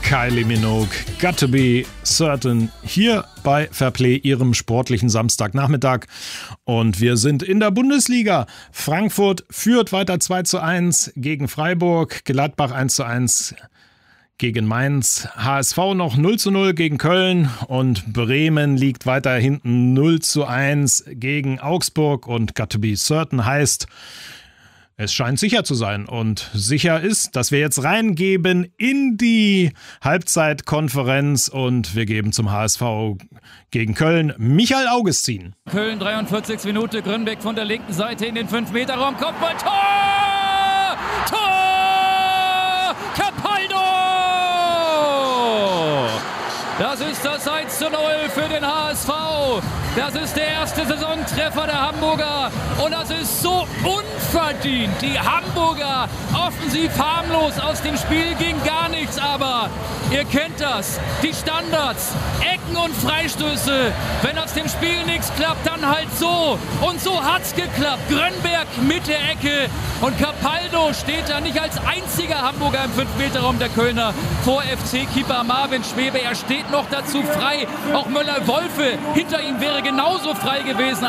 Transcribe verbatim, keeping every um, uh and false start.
Kylie Minogue, Got to Be Certain, hier bei Fairplay, Ihrem sportlichen Samstagnachmittag. Und wir sind in der Bundesliga. Frankfurt führt weiter zwei zu eins gegen Freiburg, Gladbach eins zu eins gegen Mainz, H S V noch null zu null gegen Köln und Bremen liegt weiter hinten null zu eins gegen Augsburg. Und Got to Be Certain heißt, es scheint sicher zu sein, und sicher ist, dass wir jetzt reingeben in die Halbzeitkonferenz und wir geben zum H S V gegen Köln Michael Augustin. Köln, dreiundvierzigste Minute, Grünbeck von der linken Seite in den fünf Meter Raum, Kopfball, Tor! Tor! Capaldo! Das ist das eins zu null für den H S V. Das ist der erste Saisontreffer der Hamburger und das ist so unverdient. Die Hamburger offensiv harmlos, aus dem Spiel ging gar nichts, aber ihr kennt das. Die Standards, Ecken und Freistöße. Wenn aus dem Spiel nichts klappt, dann halt so. Und so hat's geklappt. Grönberg mit der Ecke und Capaldo steht da nicht als einziger Hamburger im fünf Meter Raum der Kölner vor F C-Keeper Marvin Schwebe. Er steht noch dazu frei. Auch Möller-Wolfe hinter ihm wäre genauso frei gewesen.